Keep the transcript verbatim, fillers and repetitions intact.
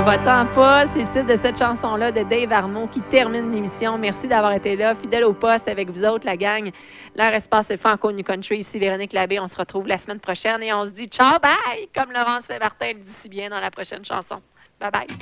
Va-t'en pas, c'est le titre de cette chanson-là de Dave Arnaud qui termine l'émission. Merci d'avoir été là, fidèle au poste avec vous autres, la gang. L'heure espace Franco New Country. Ici Véronique Labbé. On se retrouve la semaine prochaine et on se dit ciao, bye, comme Laurence Saint-Martin le dit si bien dans la prochaine chanson. Bye bye.